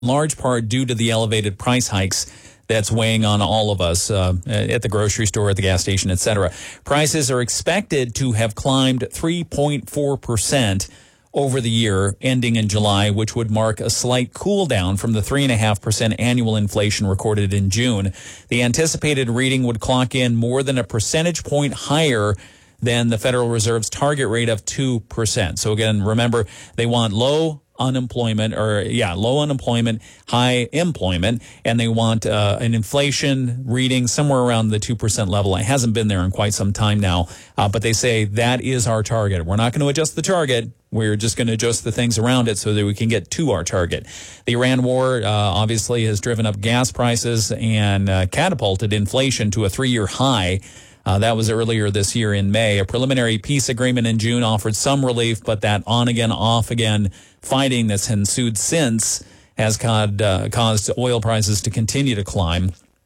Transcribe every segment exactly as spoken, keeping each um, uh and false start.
large part due to the elevated price hikes that's weighing on all of us uh, at the grocery store, at the gas station, et cetera. Prices are expected to have climbed three point four percent over the year ending in July, which would mark a slight cool down from the three point five percent annual inflation recorded in June. The anticipated reading would clock in more than a percentage point higher than the Federal Reserve's target rate of two percent. So again, remember, they want low unemployment or yeah, low unemployment, high employment, and they want uh, an inflation reading somewhere around the two percent level. It hasn't been there in quite some time now, uh, but they say that is our target. We're not going to adjust the target. We're just going to adjust the things around it so that we can get to our target. The Iran war uh, obviously has driven up gas prices and uh, catapulted inflation to a three-year high. Uh, that was earlier this year in May. A preliminary peace agreement in June offered some relief, but that on-again, off-again fighting that's ensued since has caused, uh, caused oil prices to continue to climb.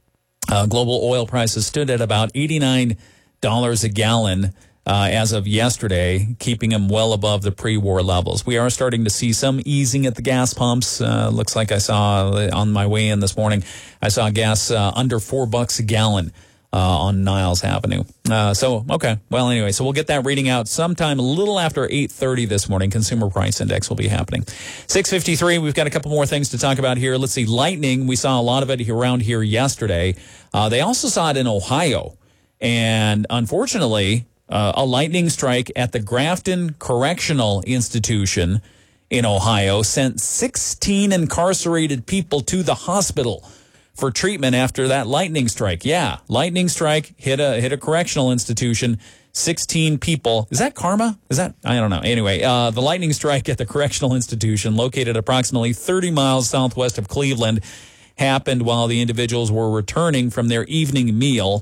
Uh, global oil prices stood at about eighty-nine dollars a gallon uh, as of yesterday, keeping them well above the pre-war levels. We are starting to see some easing at the gas pumps. Uh, looks like I saw on my way in this morning, I saw gas uh, under four bucks a gallon. Uh, on Niles Avenue. Uh, so, okay. Well, anyway, so we'll get that reading out sometime a little after eight thirty this morning. Consumer Price Index will be happening. six fifty-three, we've got a couple more things to talk about here. Let's see, lightning. We saw a lot of it around here yesterday. Uh, they also saw it in Ohio. And unfortunately, uh, a lightning strike at the Grafton Correctional Institution in Ohio sent sixteen incarcerated people to the hospital for treatment after that lightning strike. Yeah, lightning strike hit a hit a correctional institution. sixteen people. Is that karma? Is that? I don't know. Anyway, uh, the lightning strike at the correctional institution located approximately thirty miles southwest of Cleveland happened while the individuals were returning from their evening meal.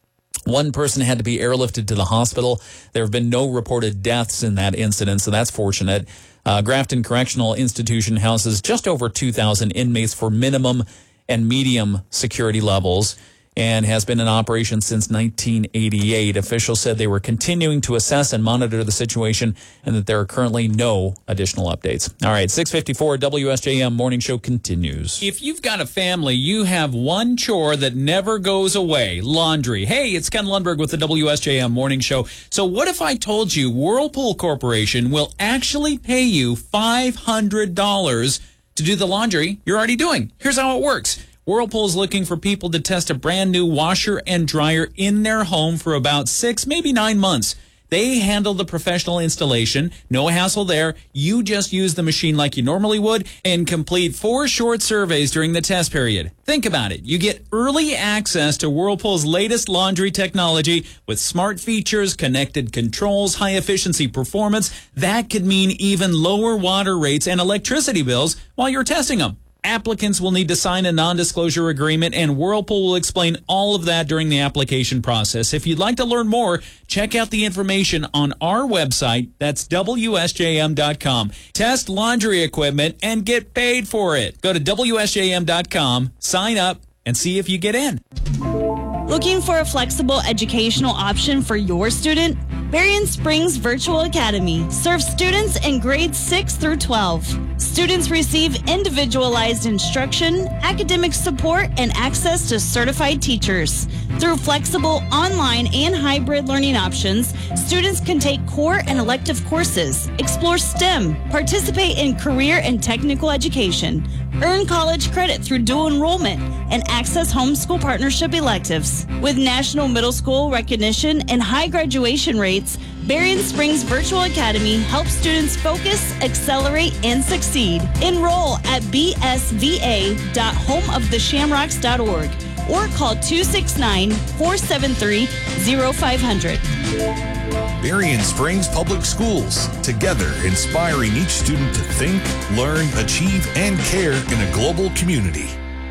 One person had to be airlifted to the hospital. There have been no reported deaths in that incident, so that's fortunate. Uh, Grafton Correctional Institution houses just over two thousand inmates for minimum and medium security levels and has been in operation since nineteen eighty-eight. Officials said they were continuing to assess and monitor the situation and that there are currently no additional updates. All right, six fifty-four W S J M Morning Show continues. If you've got a family, you have one chore that never goes away, laundry. Hey, it's Ken Lundberg with the W S J M Morning Show. So what if I told you Whirlpool Corporation will actually pay you five hundred dollars to do the laundry you're already doing? Here's how it works. Whirlpool is looking for people to test a brand new washer and dryer in their home for about six, maybe nine months. They handle the professional installation. No hassle there. You just use the machine like you normally would and complete four short surveys during the test period. Think about it. You get early access to Whirlpool's latest laundry technology with smart features, connected controls, high-efficiency performance. That could mean even lower water rates and electricity bills while you're testing them. Applicants will need to sign a non-disclosure agreement, and Whirlpool will explain all of that during the application process. If you'd like to learn more, check out the information on our website. That's W S J M dot com. Test laundry equipment and get paid for it. Go to W S J M dot com, sign up, and see if you get in. Looking for a flexible educational option for your student? Berrien Springs Virtual Academy serves students in grades six through twelve. Students receive individualized instruction, academic support, and access to certified teachers. Through flexible online and hybrid learning options, students can take core and elective courses, explore STEM, participate in career and technical education, earn college credit through dual enrollment, and access homeschool partnership electives. With national middle school recognition and high graduation rates, Berrien Springs Virtual Academy helps students focus, accelerate, and succeed. Enroll at b s v a dot home of the shamrocks dot org or call two six nine, four seven three, zero five zero zero. Berrien Springs Public Schools, together inspiring each student to think, learn, achieve, and care in a global community.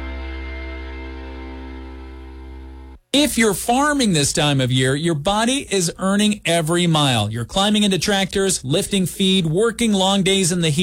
If you're farming this time of year, your body is earning every mile. You're climbing into tractors, lifting feed, working long days in the heat,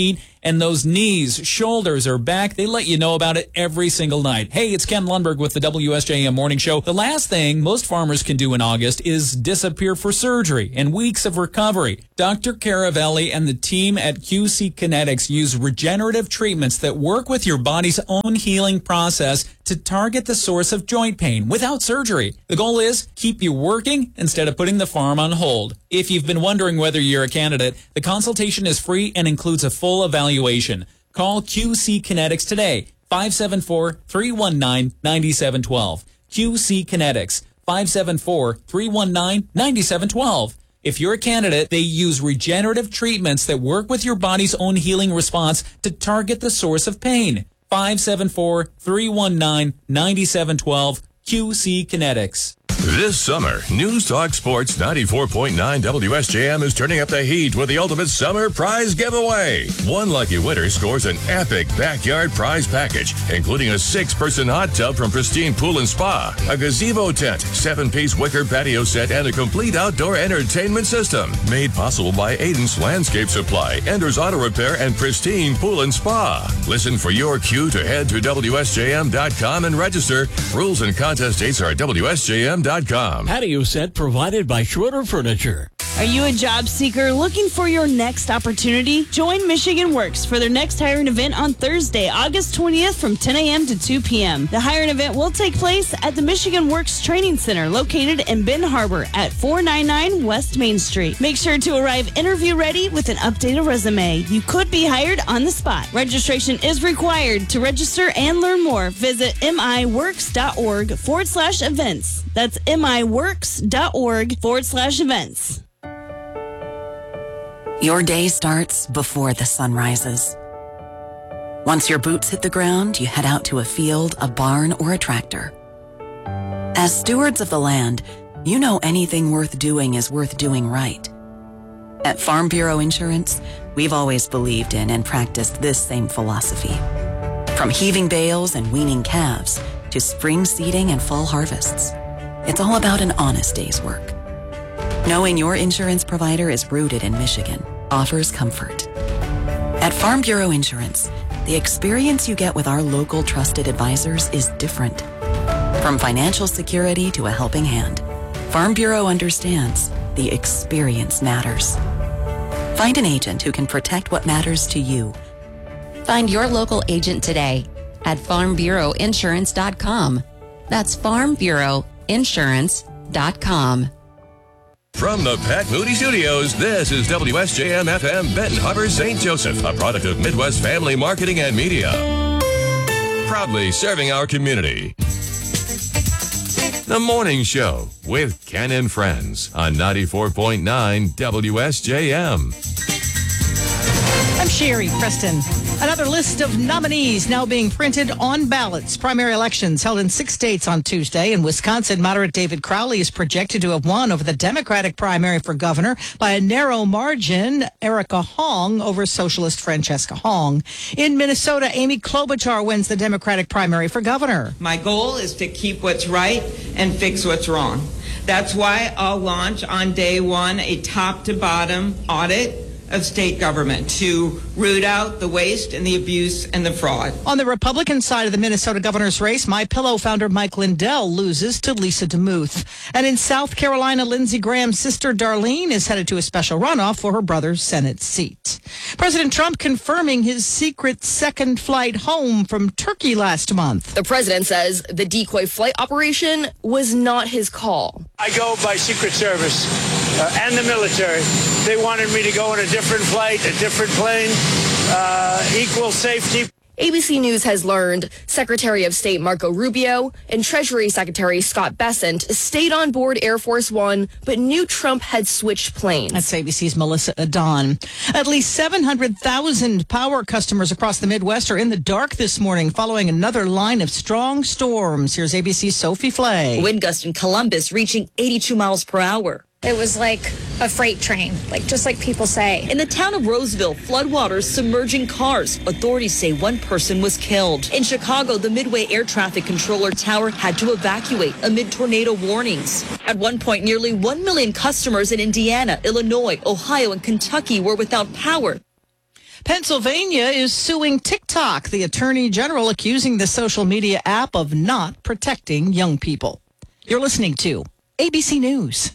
And those knees, shoulders, or back, they let you know about it every single night. Hey, it's Ken Lundberg with the W S J M Morning Show. The last thing most farmers can do in August is disappear for surgery and weeks of recovery. Doctor Caravelli and the team at Q C Kinetics use regenerative treatments that work with your body's own healing process to target the source of joint pain without surgery. The goal is keep you working instead of putting the farm on hold. If you've been wondering whether you're a candidate, the consultation is free and includes a full evaluation. Call Q C Kinetics today, five seven four, three one nine, nine seven one two. Q C Kinetics, five seven four, three one nine, nine seven one two. If you're a candidate, they use regenerative treatments that work with your body's own healing response to target the source of pain. five seven four, three one nine, nine seven one two. Q C Kinetics. This summer, News Talk Sports ninety-four point nine W S J M is turning up the heat with the ultimate summer prize giveaway. One lucky winner scores an epic backyard prize package, including a six-person hot tub from Pristine Pool and Spa, a gazebo tent, seven-piece wicker patio set, and a complete outdoor entertainment system. Made possible by Aiden's Landscape Supply, Ender's Auto Repair, and Pristine Pool and Spa. Listen for your cue to head to W S J M dot com and register. Rules and contest dates are at W S J M dot com. Patio set provided by Schroeder Furniture. Are you a job seeker looking for your next opportunity? Join Michigan Works for their next hiring event on Thursday, August twentieth from ten a.m. to two p.m. The hiring event will take place at the Michigan Works Training Center located in Ben Harbor at four ninety-nine West Main Street. Make sure to arrive interview ready with an updated resume. You could be hired on the spot. Registration is required. To register and learn more, visit miworks.org forward slash events. That's miworks.org forward slash events. Your day starts before the sun rises. Once your boots hit the ground, you head out to a field, a barn, or a tractor. As stewards of the land, you know anything worth doing is worth doing right. At Farm Bureau Insurance, we've always believed in and practiced this same philosophy. From heaving bales and weaning calves to spring seeding and fall harvests, it's all about an honest day's work. Knowing your insurance provider is rooted in Michigan offers comfort. At Farm Bureau Insurance, the experience you get with our local trusted advisors is different. From financial security to a helping hand, Farm Bureau understands the experience matters. Find an agent who can protect what matters to you. Find your local agent today at farm bureau insurance dot com. That's farm bureau insurance dot com. From the Pat Moody Studios, this is W S J M F M Benton Harbor, Saint Joseph, a product of Midwest Family Marketing and Media. Proudly serving our community. The Morning Show with Ken and Friends on ninety-four point nine W S J M. I'm Sherry Preston. Another list of nominees now being printed on ballots. Primary elections held in six states on Tuesday. In Wisconsin, moderate David Crowley is projected to have won over the Democratic primary for governor by a narrow margin. Erica Hong over socialist Francesca Hong. In Minnesota, Amy Klobuchar wins the Democratic primary for governor. My goal is to keep what's right and fix what's wrong. That's why I'll launch on day one a top-to-bottom audit of state government to root out the waste and the abuse and the fraud. On the Republican side of the Minnesota governor's race, MyPillow founder Mike Lindell loses to Lisa DeMuth. And in South Carolina, Lindsey Graham's sister Darlene is headed to a special runoff for her brother's Senate seat. President Trump confirming his secret second flight home from Turkey last month. The president says the decoy flight operation was not his call. I go by Secret Service uh, and the military. They wanted me to go on a different flight, a different plane, uh, equal safety. A B C News has learned Secretary of State Marco Rubio and Treasury Secretary Scott Bessent stayed on board Air Force One, but knew Trump had switched planes. That's A B C's Melissa Adon. At least seven hundred thousand power customers across the Midwest are in the dark this morning following another line of strong storms. Here's A B C's Sophie Flay. Wind gusts in Columbus reaching eighty-two miles per hour. It was like a freight train, like just like people say. In the town of Roseville, floodwaters submerging cars. Authorities say one person was killed. In Chicago, the Midway Air Traffic Controller Tower had to evacuate amid tornado warnings. At one point, nearly one million customers in Indiana, Illinois, Ohio, and Kentucky were without power. Pennsylvania is suing TikTok, the attorney general accusing the social media app of not protecting young people. You're listening to A B C News.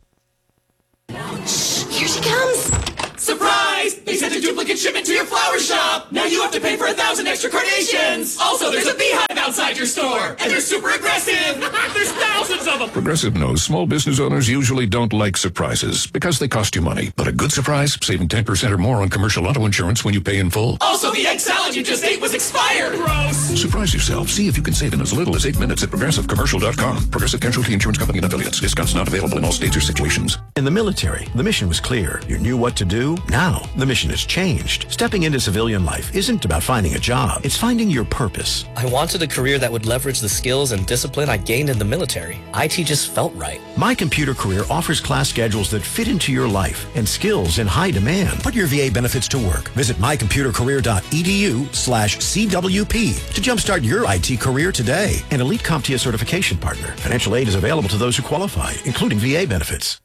Here she comes. Surprise! They sent a duplicate shipment to your flower shop. Now you have to pay for a thousand extra carnations. Also, there's a beehive outside your store, and they're super aggressive. There's thousands of them. Progressive knows small business owners usually don't like surprises because they cost you money. But a good surprise, saving ten percent or more on commercial auto insurance when you pay in full. Also, the egg salad you just ate was expired. Gross. Surprise yourself. See if you can save in as little as eight minutes at progressive commercial dot com. Progressive Casualty Insurance Company and affiliates. Discounts not available in all states or situations. In the military, the mission was clear. You knew what to do. Now, the mission has changed. Stepping into civilian life isn't about finding a job. It's finding your purpose. I wanted a career that would leverage the skills and discipline I gained in the military. I T just felt right. My Computer Career offers class schedules that fit into your life and skills in high demand. Put your V A benefits to work. Visit my computer career dot e d u slash C W P to jumpstart your I T career today. An Elite CompTIA certification partner. Financial aid is available to those who qualify, including V A benefits.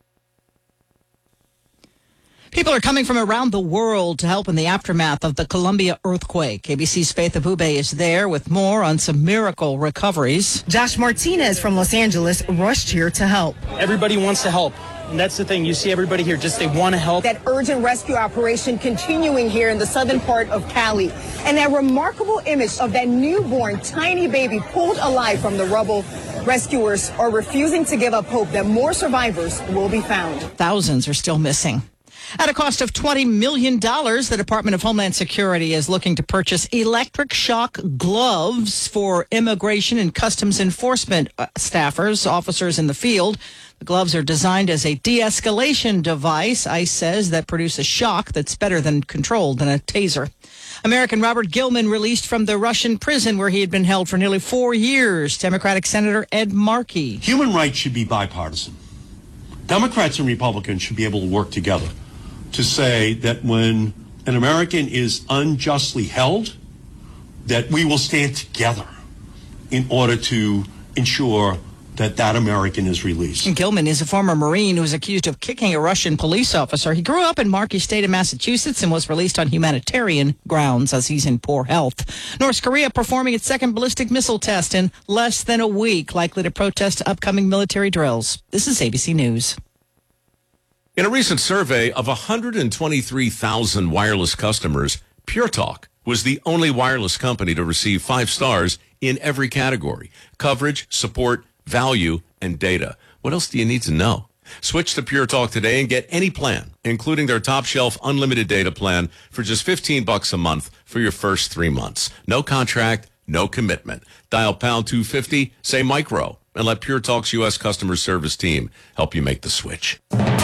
People are coming from around the world to help in the aftermath of the Colombia earthquake. A B C's Faith Abube is there with more on some miracle recoveries. Josh Martinez from Los Angeles rushed here to help. Everybody wants to help. And that's the thing. You see everybody here, just they want to help. That urgent rescue operation continuing here in the southern part of Cali. And that remarkable image of that newborn tiny baby pulled alive from the rubble. Rescuers are refusing to give up hope that more survivors will be found. Thousands are still missing. At a cost of twenty million dollars, the Department of Homeland Security is looking to purchase electric shock gloves for immigration and customs enforcement staffers, officers in the field. The gloves are designed as a de-escalation device, ICE says, that produce a shock that's better than controlled than a taser. American Robert Gilman released from the Russian prison where he had been held for nearly four years. Democratic Senator Ed Markey. Human rights should be bipartisan. Democrats and Republicans should be able to work together to say that when an American is unjustly held, that we will stand together in order to ensure that that American is released. Gilman is a former Marine who was accused of kicking a Russian police officer. He grew up in Markey's state of Massachusetts and was released on humanitarian grounds as he's in poor health. North Korea performing its second ballistic missile test in less than a week, likely to protest upcoming military drills. This is A B C News. In a recent survey of one hundred twenty-three thousand wireless customers, Pure Talk was the only wireless company to receive five stars in every category: coverage, support, value, and data. What else do you need to know? Switch to Pure Talk today and get any plan, including their top shelf unlimited data plan for just fifteen bucks a month for your first three months. No contract, no commitment. Dial pound two fifty, say micro, and let Pure Talk's U S customer service team help you make the switch.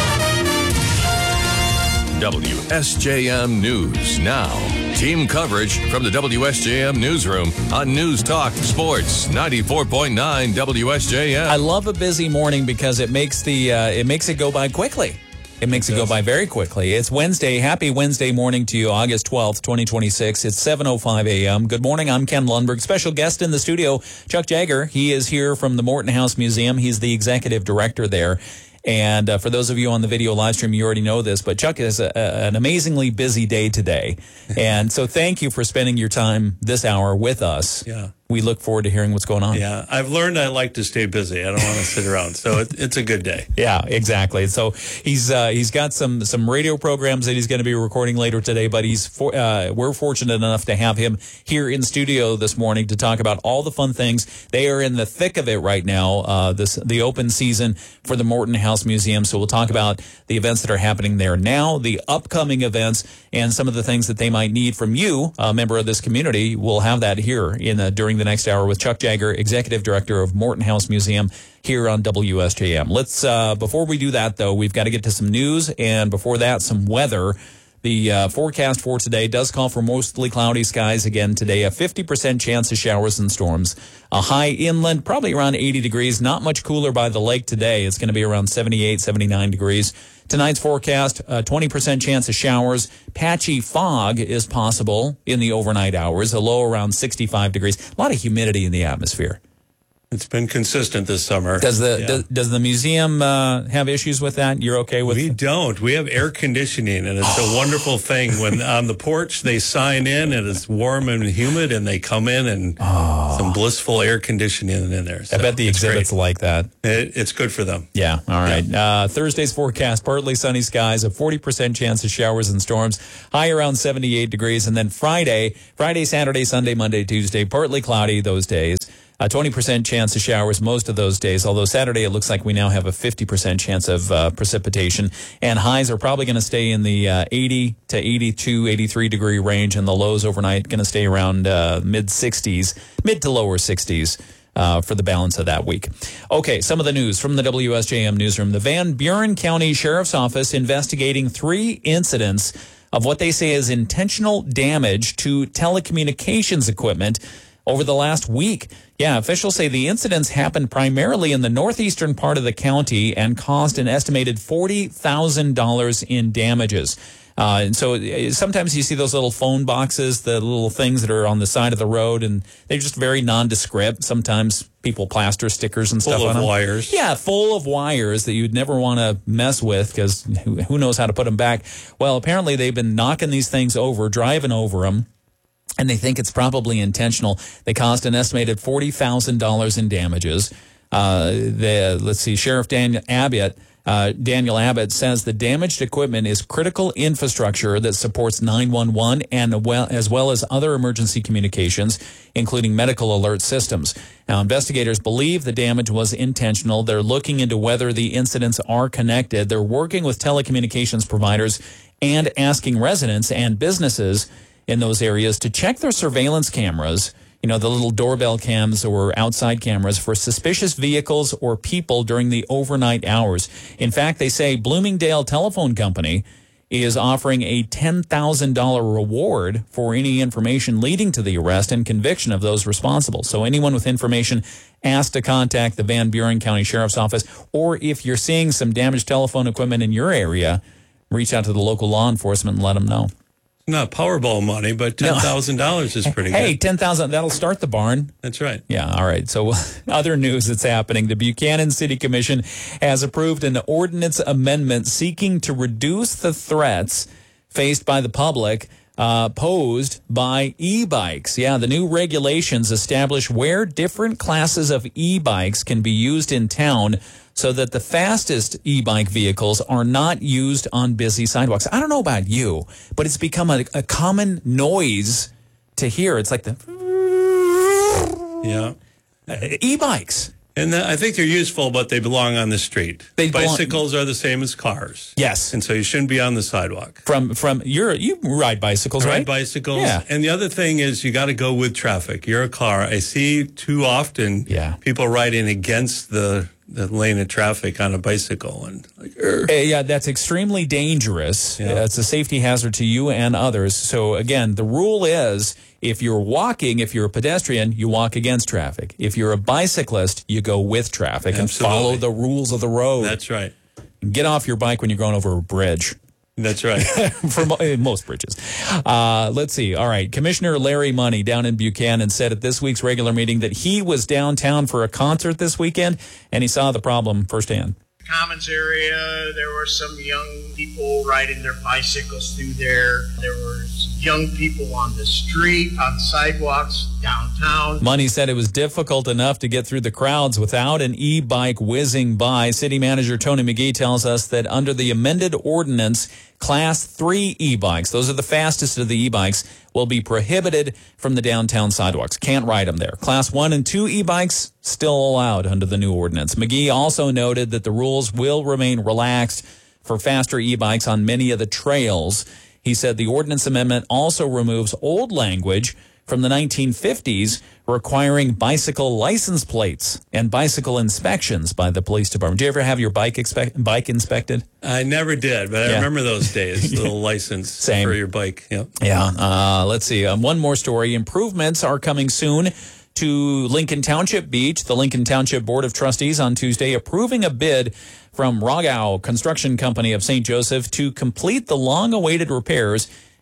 W S J M News Now. Team coverage from the W S J M newsroom on News Talk Sports ninety-four point nine W S J M. I love a busy morning because it makes the uh, it makes it go by quickly. It makes it, it go by very quickly. It's Wednesday. Happy Wednesday morning to you, August twelfth, twenty twenty-six. It's seven oh five a.m. Good morning. I'm Ken Lundberg. Special guest in the studio, Chuck Jagger. He is here from the Morton House Museum. He's the executive director there. And uh, for those of you on the video live stream, you already know this, but Chuck has a, a, an amazingly busy day today. And so thank you for spending your time this hour with us. Yeah. We look forward to hearing what's going on. Yeah, I've learned I like to stay busy. I don't want to sit around. So it, it's a good day. Yeah, exactly. So he's uh, he's got some some radio programs that he's going to be recording later today, but he's for, uh, we're fortunate enough to have him here in studio this morning to talk about all the fun things. They are in the thick of it right now, uh, this the open season for the Morton House Museum. So we'll talk about the events that are happening there now, the upcoming events, and some of the things that they might need from you, a member of this community. We'll have that here in uh, during the next hour with Chuck Jagger, Executive Director of Morton House Museum here on W S J M. Let's, uh, before we do that, though, we've got to get to some news, and before that, some weather. The uh, forecast for today does call for mostly cloudy skies again today, a fifty percent chance of showers and storms. A high inland, probably around eighty degrees, not much cooler by the lake today. It's going to be around seventy-eight, seventy-nine degrees. Tonight's forecast, a twenty percent chance of showers. Patchy fog is possible in the overnight hours, a low around sixty-five degrees. A lot of humidity in the atmosphere. It's been consistent this summer. Does the Yeah. does, does the museum uh, have issues with that? You're okay with? We don't. We have air conditioning, and it's a wonderful thing. When on the porch they sign in, and it's warm and humid, and they come in and some blissful air conditioning in there. So I bet the it's exhibits great. like that. It, it's good for them. Yeah. All right. Uh, Thursday's forecast: partly sunny skies, a forty percent chance of showers and storms, high around seventy-eight degrees, and then Friday, Friday, Saturday, Sunday, Monday, Tuesday, partly cloudy those days. A twenty percent chance of showers most of those days, although Saturday it looks like we now have a fifty percent chance of uh, precipitation. And highs are probably going to stay in the uh, eighty to eighty-two, eighty-three degree range, and the lows overnight going to stay around uh, mid sixties, mid to lower sixties. Uh, for the balance of that week. Okay, some of the news from the W S J M newsroom. The Van Buren County Sheriff's Office investigating three incidents of what they say is intentional damage to telecommunications equipment over the last week. Yeah, officials say the incidents happened primarily in the northeastern part of the county and caused an estimated forty thousand dollars in damages. Uh, and so uh, sometimes you see those little phone boxes, the little things that are on the side of the road, and they're just very nondescript. Sometimes people plaster stickers and Full stuff of on them. wires. Yeah, full of wires that you'd never want to mess with because who, who knows how to put them back. Well, apparently they've been knocking these things over, driving over them, and they think it's probably intentional. They caused an estimated forty thousand dollars in damages. Uh, the, let's see, Sheriff Daniel Abbott Uh, Daniel Abbott says the damaged equipment is critical infrastructure that supports nine one one and well, as well as other emergency communications, including medical alert systems. Now, investigators believe the damage was intentional. They're looking into whether the incidents are connected. They're working with telecommunications providers and asking residents and businesses in those areas to check their surveillance cameras, you know, the little doorbell cams or outside cameras, for suspicious vehicles or people during the overnight hours. In fact, they say Bloomingdale Telephone Company is offering a ten thousand dollars reward for any information leading to the arrest and conviction of those responsible. So anyone with information asked to contact the Van Buren County Sheriff's Office, or if you're seeing some damaged telephone equipment in your area, reach out to the local law enforcement and let them know. Not Powerball money, but ten thousand dollars is pretty Hey, good. ten thousand dollars, that'll start the barn. That's right. Yeah, all right. So other news that's happening. The Buchanan City Commission has approved an ordinance amendment seeking to reduce the threats faced by the public uh, posed by e-bikes. Yeah, the new regulations establish where different classes of e-bikes can be used in town so that the fastest e-bike vehicles are not used on busy sidewalks. I don't know about you, but it's become a, a common noise to hear. It's like the Yeah. uh, e-bikes. And the, I think they're useful, but they belong on the street. They belong- Bicycles are the same as cars. Yes. And so you shouldn't be on the sidewalk. From from you're you ride bicycles, I right? ride bicycles. Yeah. And the other thing is you got to go with traffic. You're a car. I see too often yeah. people riding against the, the lane of traffic on a bicycle. And like, Uh, yeah, that's extremely dangerous. Uh, it's a safety hazard to you and others. So again, the rule is if you're walking, if you're a pedestrian, you walk against traffic. If you're a bicyclist, you go with traffic and Absolutely. follow the rules of the road. That's right. Get off your bike when you're going over a bridge. That's right. For mo- uh, most bridges. Uh, let's see. All right. Commissioner Larry Money down in Buchanan said at this week's regular meeting that he was downtown for a concert this weekend, and he saw the problem firsthand. Commons area, there were some young people riding their bicycles through there. There were young people on the street, on sidewalks, downtown. Money said it was difficult enough to get through the crowds without an e-bike whizzing by. City Manager Tony McGee tells us that under the amended ordinance, Class three e-bikes, those are the fastest of the e-bikes, will be prohibited from the downtown sidewalks. Can't ride them there. Class one and two e-bikes still allowed under the new ordinance. McGee also noted that the rules will remain relaxed for faster e-bikes on many of the trails. He said the ordinance amendment also removes old language from the nineteen fifties requiring bicycle license plates and bicycle inspections by the police department. Do you ever have your bike expect, bike inspected? I never did, but I Yeah. remember those days, the little license Same. for your bike. Yep. Yeah. Uh, let's see. Um, one more story. Improvements are coming soon to Lincoln Township Beach. The Lincoln Township Board of Trustees on Tuesday approving a bid from Rogau Construction Company of Saint Joseph to complete the long-awaited repairs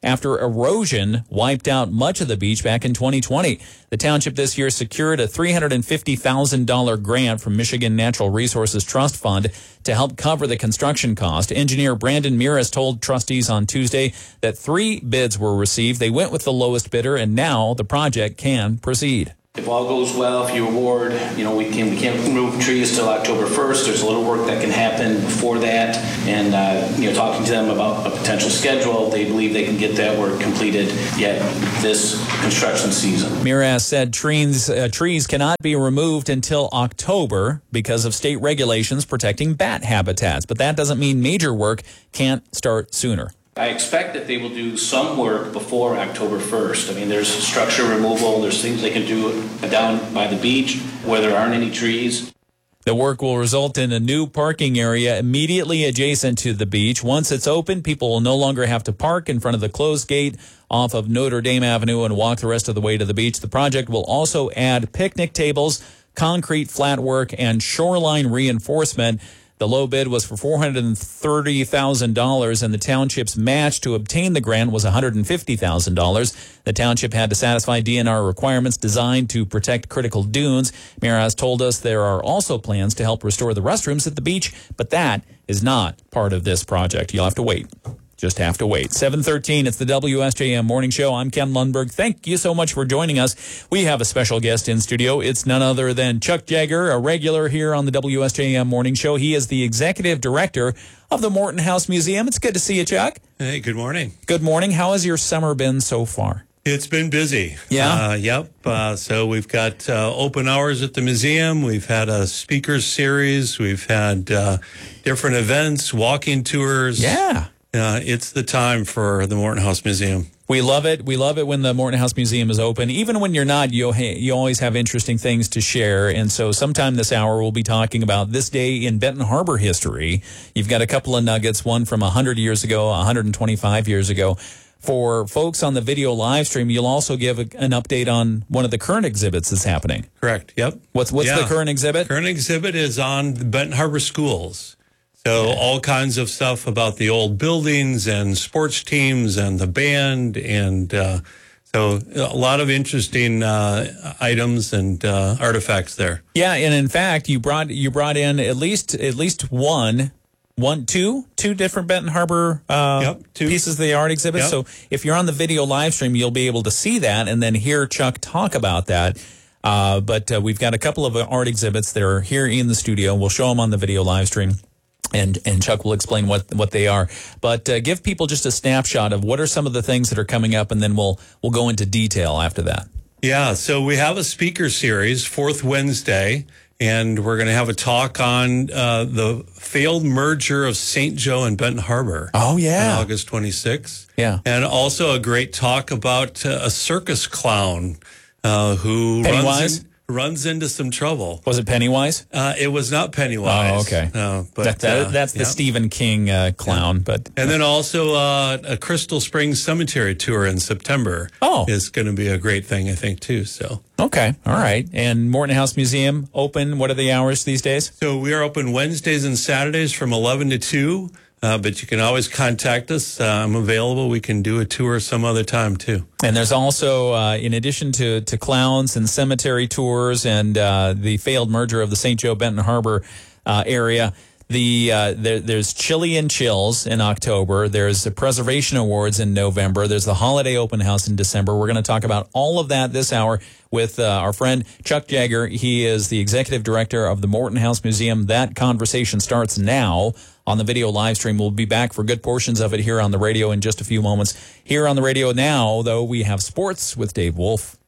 after erosion wiped out much of the beach back in twenty twenty. The township this year secured a three hundred fifty thousand dollars grant from Michigan Natural Resources Trust Fund to help cover the construction cost. Engineer Brandon Miras told trustees on Tuesday that three bids were received. They went with the lowest bidder, and now the project can proceed. If all goes well, if you award, you know, we can we can't remove trees till October first. There's a little work that can happen before that, and uh, you know, talking to them about a potential schedule, they believe they can get that work completed yet this construction season. Miras said trees uh, trees cannot be removed until October because of state regulations protecting bat habitats, but that doesn't mean major work can't start sooner. I expect that they will do some work before October first. I mean, there's structure removal, there's things they can do down by the beach where there aren't any trees. The work will result in a new parking area immediately adjacent to the beach. Once it's open, people will no longer have to park in front of the closed gate off of Notre Dame Avenue and walk the rest of the way to the beach. The project will also add picnic tables, concrete flat work, and shoreline reinforcement. The low bid was for four hundred thirty thousand dollars, and the township's match to obtain the grant was one hundred fifty thousand dollars. The township had to satisfy D N R requirements designed to protect critical dunes. Miras told us there are also plans to help restore the restrooms at the beach, but that is not part of this project. You'll have to wait. Just have to wait. seven thirteen, it's the W S J M Morning Show. I'm Ken Lundberg. Thank you so much for joining us. We have a special guest in studio. It's none other than Chuck Jagger, a regular here on the W S J M Morning Show. He is the executive director of the Morton House Museum. It's good to see you, Chuck. Hey, good morning. Good morning. How has your summer been so far? It's been busy. Yeah? Uh, yep. Uh, so we've got uh, open hours at the museum. We've had a speakers series. We've had uh, different events, walking tours. Yeah. Uh, it's the time for the Morton House Museum. We love it. We love it when the Morton House Museum is open. Even when you're not, you you always have interesting things to share. And so sometime this hour, we'll be talking about this day in Benton Harbor history. You've got a couple of nuggets, one from one hundred years ago, one hundred twenty-five years ago. For folks on the video live stream, you'll also give a, an update on one of the current exhibits that's happening. Correct. Yep. What's, what's yeah. the current exhibit? Current exhibit is on the Benton Harbor schools. So all kinds of stuff about the old buildings and sports teams and the band. And uh, so a lot of interesting uh, items and uh, artifacts there. Yeah. And in fact, you brought you brought in at least at least one, one, two, two different Benton Harbor uh, yep, two. pieces of the art exhibit. Yep. So if you're on the video live stream, you'll be able to see that and then hear Chuck talk about that. Uh, but uh, we've got a couple of art exhibits that are here in the studio. We'll show them on the video live stream. And and Chuck will explain what, what they are. But uh, give people just a snapshot of what are some of the things that are coming up, and then we'll we'll go into detail after that. Yeah, so we have a speaker series, fourth Wednesday, and we're going to have a talk on uh, the failed merger of Saint Joe and Benton Harbor. Oh, yeah. On August twenty-sixth. Yeah. And also a great talk about uh, a circus clown uh, who Pennywise? runs in, runs into some trouble. Was it Pennywise? Uh, it was not Pennywise. Oh, okay. No, but that, that, uh, that's the yeah. Stephen King uh, clown. Yeah. But and then also uh, a Crystal Springs Cemetery tour in September. Oh. Is going to be a great thing, I think, too. So okay, all right. And Morton House Museum open. What are the hours these days? So we are open Wednesdays and Saturdays from eleven to two. Uh, but you can always contact us. Uh, I'm available. We can do a tour some other time, too. And there's also, uh, in addition to, to clowns and cemetery tours and uh, the failed merger of the Saint Joe Benton Harbor uh, area, the uh, there, there's Chili and Chills in October. There's the Preservation Awards in November. There's the Holiday Open House in December. We're going to talk about all of that this hour with uh, our friend Chuck Jagger. He is the executive director of the Morton House Museum. That conversation starts now on the video live stream. We'll be back for good portions of it here on the radio in just a few moments. Here on the radio now, though, we have sports with Dave Wolf.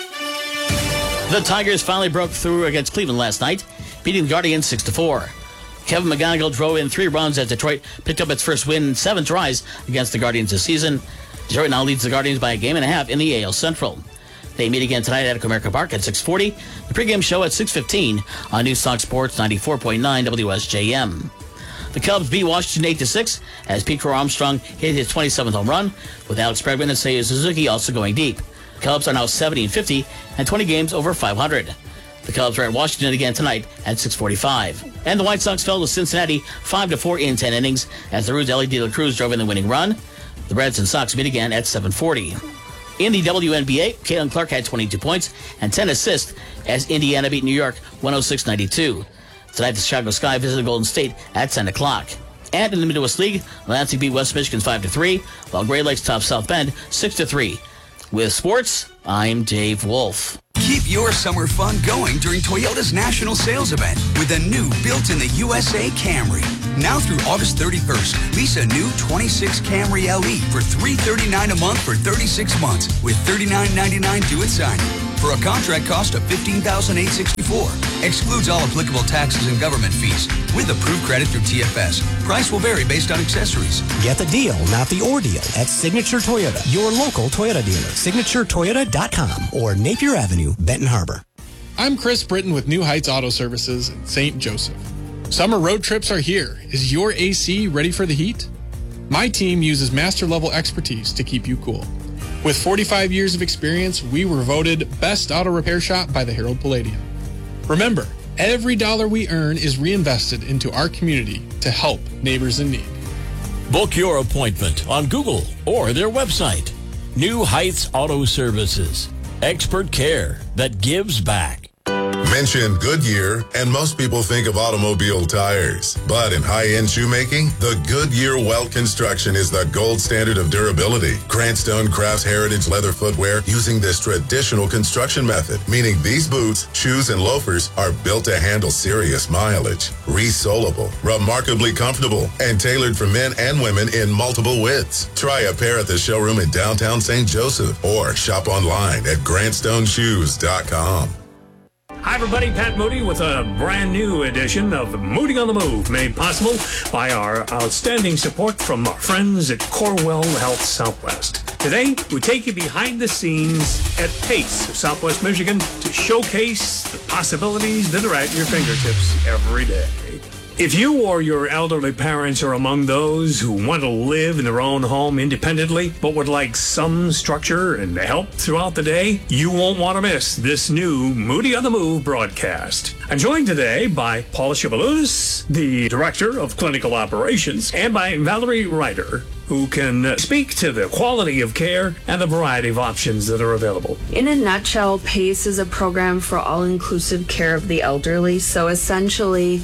The Tigers finally broke through against Cleveland last night, beating the Guardians six to four. Kevin McGonigal drove in three runs as Detroit picked up its first win in seven tries against the Guardians this season. Detroit now leads the Guardians by a game and a half in the A L Central. They meet again tonight at Comerica Park at six forty. The pregame show at six fifteen on News Talk Sports ninety-four point nine W S J M. The Cubs beat Washington eight to six as Pete Crow Armstrong hit his twenty-seventh home run, with Alex Bregman and Seiya Suzuki also going deep. The Cubs are now seventy and fifty and twenty games over five hundred. The Cubs are at Washington again tonight at six forty-five. And the White Sox fell to Cincinnati five to four in ten innings as the Reds' Ellie De La Cruz drove in the winning run. The Reds and Sox meet again at seven forty. In the W N B A, Caitlin Clark had twenty-two points and ten assists as Indiana beat New York one oh six ninety-two. Tonight, the Chicago Sky visited Golden State at ten o'clock. And in the Midwest League, Lansing beat West Michigan five to three, while Great Lakes topped South Bend six to three. With sports, I'm Dave Wolf. Keep your summer fun going during Toyota's national sales event with a new built-in-the-U S A Camry. Now through August thirty-first, lease a new twenty-six Camry L E for three hundred thirty-nine dollars a month for thirty-six months with thirty-nine ninety-nine due at signing. For a contract cost of fifteen thousand eight hundred sixty-four dollars. Excludes all applicable taxes and government fees. With approved credit through T F S. Price will vary based on accessories. Get the deal, not the ordeal, at Signature Toyota, your local Toyota dealer. signature toyota dot com or Napier Avenue, Benton Harbor. I'm Chris Britton with New Heights Auto Services in Saint Joseph. Summer road trips are here. Is your A C ready for the heat? My team uses master-level expertise to keep you cool. With forty-five years of experience, we were voted Best Auto Repair Shop by the Herald Palladium. Remember, every dollar we earn is reinvested into our community to help neighbors in need. Book your appointment on Google or their website. New Heights Auto Services. Expert care that gives back. Mention Goodyear, and most people think of automobile tires. But in high-end shoemaking, the Goodyear Welt Construction is the gold standard of durability. Grant Stone crafts heritage leather footwear using this traditional construction method, meaning these boots, shoes, and loafers are built to handle serious mileage. Resolable, remarkably comfortable, and tailored for men and women in multiple widths. Try a pair at the showroom in downtown Saint Joseph or shop online at grant stone shoes dot com. Hi, everybody. Pat Moody with a brand new edition of Moody on the Move, made possible by our outstanding support from our friends at Corewell Health Southwest. Today, we take you behind the scenes at PACE of Southwest Michigan to showcase the possibilities that are at your fingertips every day. If you or your elderly parents are among those who want to live in their own home independently, but would like some structure and help throughout the day, you won't want to miss this new Moody on the Move broadcast. I'm joined today by Paula Chivalunas, the Director of Clinical Operations, and by Valerie Ryder, who can speak to the quality of care and the variety of options that are available. In a nutshell, PACE is a program for all-inclusive care of the elderly. So essentially,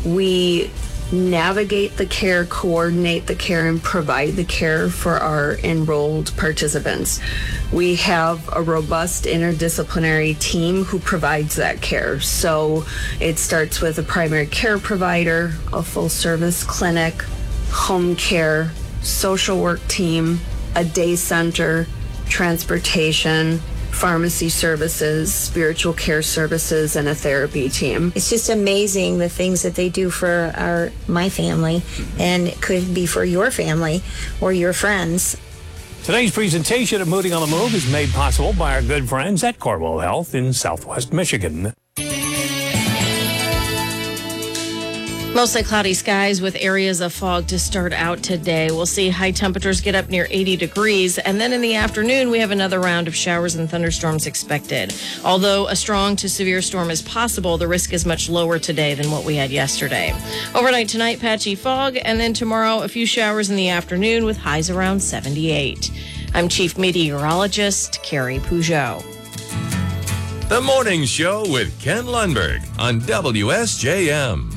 we navigate the care, coordinate the care, and provide the care for our enrolled participants. We have a robust interdisciplinary team who provides that care. So it starts with a primary care provider, a full-service clinic, home care, social work team, a day center, transportation, pharmacy services, spiritual care services, and a therapy team. It's just amazing the things that they do for our my family, and it could be for your family or your friends. Today's presentation of Moody on the Move is made possible by our good friends at Corewell Health in Southwest Michigan. Mostly cloudy skies with areas of fog to start out today. We'll see high temperatures get up near eighty degrees. And then in the afternoon, we have another round of showers and thunderstorms expected. Although a strong to severe storm is possible, the risk is much lower today than what we had yesterday. Overnight tonight, patchy fog. And then tomorrow, a few showers in the afternoon with highs around seventy-eight. I'm Chief Meteorologist Carrie Peugeot. The Morning Show with Ken Lundberg on W S J M.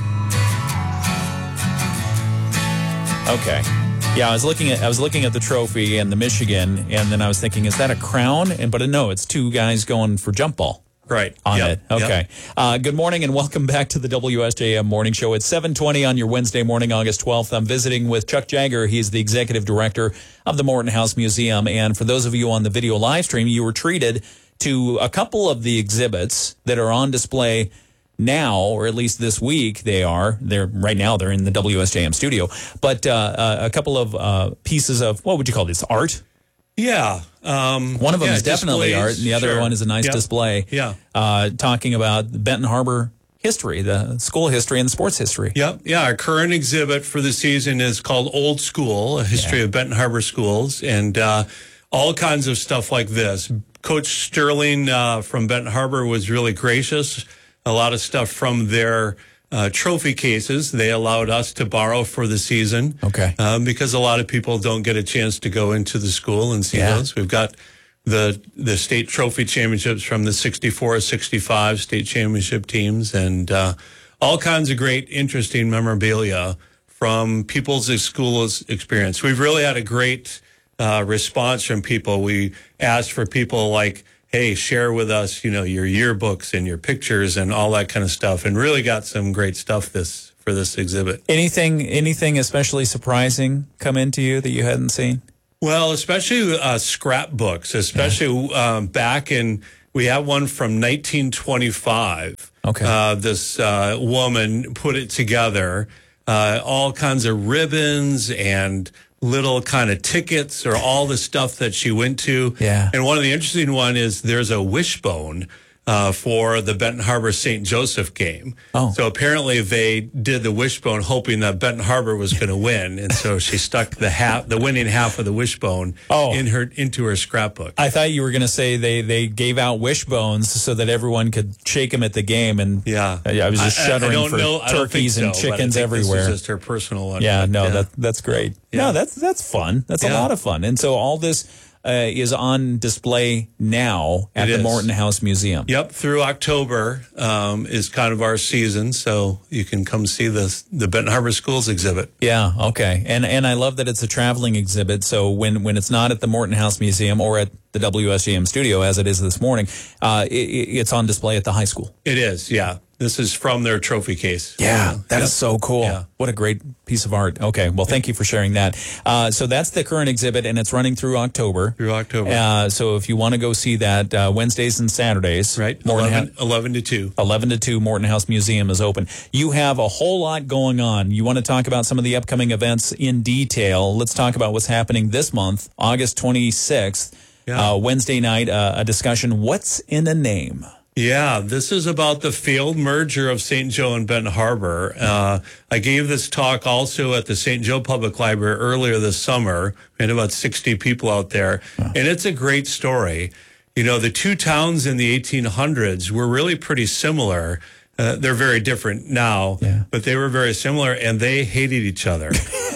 Okay. Yeah, I was looking at I was looking at the trophy and the Michigan, and then I was thinking, is that a crown? And but no, it's two guys going for jump ball. Right. On yep. it. Okay. Yep. Uh, good morning and welcome back to the W S J M Morning Show. It's seven twenty on your Wednesday morning, August twelfth. I'm visiting with Chuck Jagger. He's the executive director of the Morton House Museum. And for those of you on the video live stream, you were treated to a couple of the exhibits that are on display now, or at least this week. They are. They're right now. They're in the W S J M studio. But uh, uh, a couple of uh, pieces of, what would you call this, art? Yeah. Um, one of them yeah, is definitely displays, art, and the other sure. one is a nice yep. display. Yeah. Uh, talking about Benton Harbor history, the school history and the sports history. Yep. Yeah. Our current exhibit for the season is called Old School, a history yeah. of Benton Harbor schools, and uh, all kinds of stuff like this. Coach Sterling uh, from Benton Harbor was really gracious. A lot of stuff from their uh, trophy cases they allowed us to borrow for the season. Okay. Um, because a lot of people don't get a chance to go into the school and see Yeah. those. We've got the the state trophy championships from the sixty-four, sixty-five state championship teams, and uh, all kinds of great, interesting memorabilia from people's school experience. We've really had a great uh, response from people. We asked for people like, hey, share with us, you know, your yearbooks and your pictures and all that kind of stuff, and really got some great stuff this for this exhibit. Anything, anything especially surprising come into you that you hadn't seen? Well, especially uh, scrapbooks, especially um, back in, we have one from nineteen twenty-five. Okay. Uh, this uh, woman put it together, uh, all kinds of ribbons and little kind of tickets or all the stuff that she went to. Yeah. And one of the interesting one is there's a wishbone uh, for the Benton Harbor Saint Joseph game. Oh. So apparently they did the wishbone hoping that Benton Harbor was going to win. And so she stuck the half, the winning half of the wishbone Oh. in her, into her scrapbook. I thought you were going to say they, they gave out wishbones so that everyone could shake them at the game. And Yeah. I was just I- I- I shuddering don't for know- I don't think turkeys and so, but I chickens think everywhere. This is just her personal one. Yeah, but, no, yeah. that that's great. No, that's that's fun. That's a Yeah. lot of fun. And so all this uh, is on display now at It the is. Morton House Museum. Yep, through October um, is kind of our season, so you can come see the the Benton Harbor Schools exhibit. Yeah, okay. And and I love that it's a traveling exhibit. So when, when it's not at the Morton House Museum or at the W S J M studio, as it is this morning, uh, it, it's on display at the high school. It is, yeah. This is from their trophy case. Yeah, that is Yep. so cool. Yeah. What a great piece of art. Okay, well, thank you for sharing that. Uh, so that's the current exhibit, and it's running through October. Through October. Uh, so if you want to go see that, uh, Wednesdays and Saturdays. Right, Morton eleven, Ha- eleven to two. eleven to two, Morton House Museum is open. You have a whole lot going on. You want to talk about some of the upcoming events in detail. Let's talk about what's happening this month, August twenty-sixth, Yeah. uh, Wednesday night, uh, a discussion, What's in a Name? Yeah, this is about the failed merger of Saint Joe and Benton Harbor. Uh, I gave this talk also at the Saint Joe Public Library earlier this summer. We had about sixty people out there, and it's a great story. You know, the two towns in the eighteen hundreds were really pretty similar. Uh, they're very different now, but they were very similar, and they hated each other.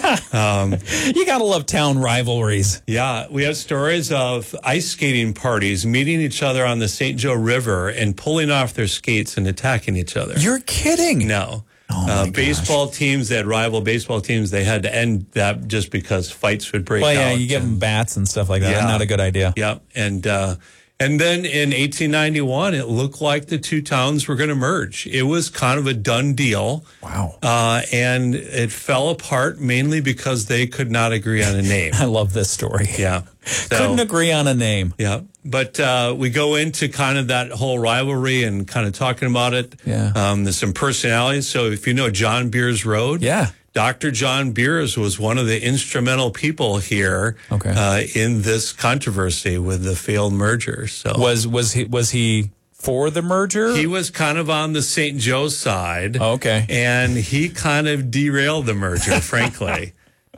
um, You got to love town rivalries. yeah, we have stories of ice skating parties meeting each other on the Saint Joe River and pulling off their skates and attacking each other. You're kidding. No. Oh my uh, gosh. baseball teams that rival baseball teams, they had to end that just because fights would break Well, yeah, out. you give them bats and stuff like that. Yeah. Not a good idea. Yep. And, uh, and then in eighteen ninety-one, it looked like the two towns were going to merge. It was kind of a done deal. Wow. Uh, and it fell apart mainly because they could not agree on a name. I love this story. Yeah. So- Couldn't agree on a name. Yeah. But uh, we go into kind of that whole rivalry and kind of talking about it. Yeah. Um, there's some personalities. So if you know John Beers Road. Yeah. Doctor John Beers was one of the instrumental people here Okay. uh, in this controversy with the failed merger. So Was was he was he for the merger? he was kind of on the Saint Joe side. Okay. And he kind of derailed the merger, frankly.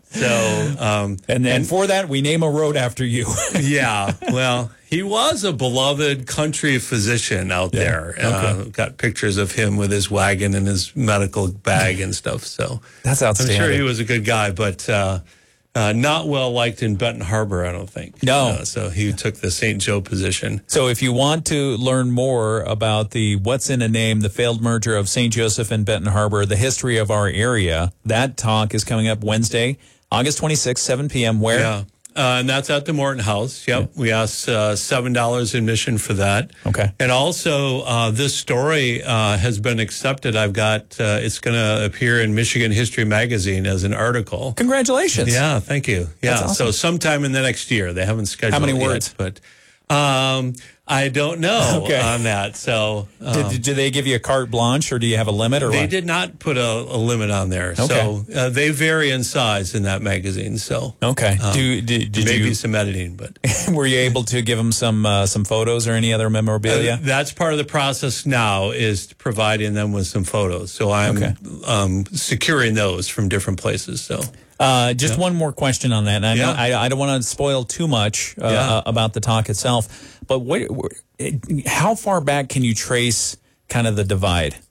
So, um, and then for that, we name a road after you. yeah, well, he was a beloved country physician out there. Uh, got pictures of him with his wagon and his medical bag and stuff. So That's I'm outstanding. sure he was a good guy, but uh, uh, not well liked in Benton Harbor, I don't think. No. Uh, so he took the Saint Joe position. So if you want to learn more about the What's in a Name, the failed merger of Saint Joseph and Benton Harbor, the history of our area, that talk is coming up Wednesday, August twenty-sixth, seven p.m. Where? Yeah. Uh, and that's at the Morton House. Yep. We asked uh, seven dollars admission for that. Okay. And also, uh, this story uh, has been accepted. I've got, uh, it's going to appear in Michigan History Magazine as an article. Congratulations. Yeah, thank you. Yeah, That's awesome. so sometime in the next year. They haven't scheduled How many it words? yet, but um, I don't know Okay. on that. So um, Did, did they give you a carte blanche, or do you have a limit? Or they what? did not put a, a limit on there. Okay. So uh, they vary in size in that magazine. So Okay. um, do, did, did maybe you some editing, but were you able to give them some uh, some photos or any other memorabilia? Uh, that's part of the process now, is providing them with some photos. So I'm Okay. um, securing those from different places. So Uh, just one more question on that. And I, know, Yeah. I, I don't want to spoil too much uh, Yeah. uh, about the talk itself, but what, what, how far back can you trace kind of the divide?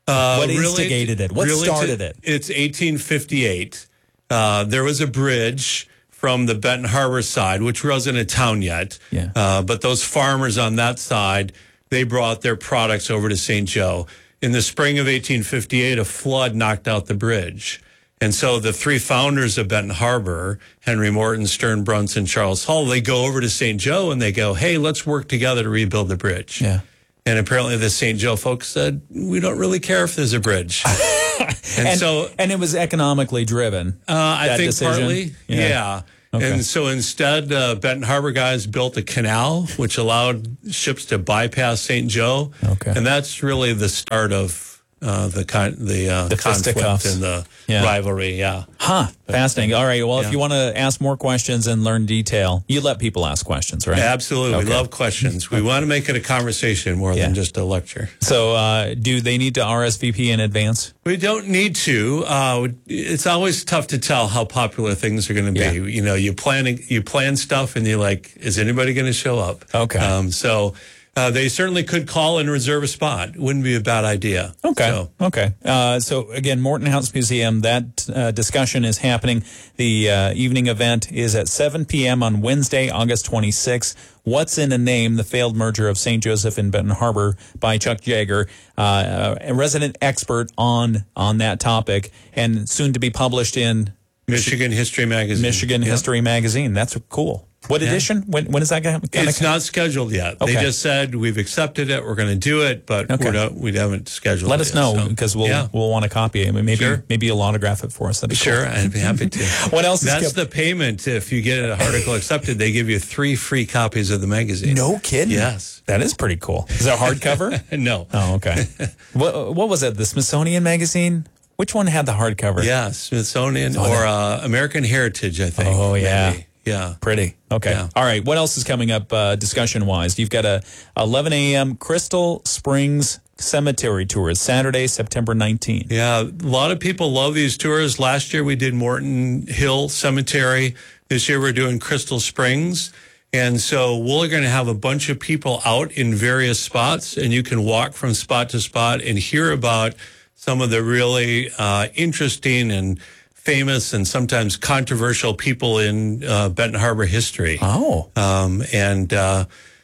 Uh, what really- instigated it? What really started to- it? It's eighteen fifty-eight. Uh, there was a bridge from the Benton Harbor side, which wasn't a town yet. Yeah. Uh, but those farmers on that side, they brought their products over to Saint Joe. In the spring of eighteen fifty-eight, a flood knocked out the bridge. And so the three founders of Benton Harbor, Henry Morton, Stern Brunson, Charles Hull, they go over to Saint Joe and they go, hey, let's work together to rebuild the bridge. Yeah. And apparently the Saint Joe folks said, we don't really care if there's a bridge. and, And, so and it was economically driven. uh, I that think decision? partly, yeah. Okay. And so instead, uh, Benton Harbor guys built a canal, which allowed ships to bypass Saint Joe. Okay. And that's really the start of uh, the con- the, uh, The conflict fisticuffs. and the Yeah. rivalry. Yeah. Huh. Fascinating. All right. Well, Yeah. if you want to ask more questions and learn detail, you let people ask questions, right? Absolutely. Okay. We love questions. We want to make it a conversation more Yeah. than just a lecture. So, uh, do they need to R S V P in advance? We don't need to. Uh, it's always tough to tell how popular things are going to be. Yeah. You know, you plan you plan stuff, and you're like, is anybody going to show up? Okay. Um, so uh, they certainly could call and reserve a spot. Wouldn't be a bad idea. Okay. So, Okay. Uh, so again, Morton House Museum, that uh, discussion is happening. The uh, evening event is at seven p.m. on Wednesday, August twenty-sixth. What's in a Name? The Failed Merger of Saint Joseph and Benton Harbor by Chuck Jaeger, uh, a resident expert on on that topic, and soon to be published in Michigan History Magazine. Michigan Yeah. History Magazine. That's cool. What Yeah. edition? When when is that going to It's not scheduled yet. Okay. They just said we've accepted it. We're going to do it, but Okay. we're not, we haven't scheduled Let it us yet, know so, because we'll yeah. we'll want to copy it. I mean, maybe Sure. maybe you'll autograph it for us. That'd be Sure, cool. I'd be happy to. What else is That's kept- the payment. If you get an article accepted, they give you three free copies of the magazine. No kidding. Yes. That is pretty cool. Is that hardcover? No. Oh, okay. what what was it? The Smithsonian Magazine? Which one had the hardcover? Yeah, Smithsonian Oh, or that- uh, American Heritage, I think. Oh, yeah. maybe. Yeah. Pretty. Okay. Yeah. All right. What else is coming up uh, discussion wise? You've got a eleven a.m. Crystal Springs Cemetery tour. It's Saturday, September nineteenth. Yeah, a lot of people love these tours. Last year we did Morton Hill Cemetery. This year we're doing Crystal Springs. And so we're going to have a bunch of people out in various spots, and you can walk from spot to spot and hear about some of the really uh, interesting and famous and sometimes controversial people in uh, Benton Harbor history. Oh. Um, and uh,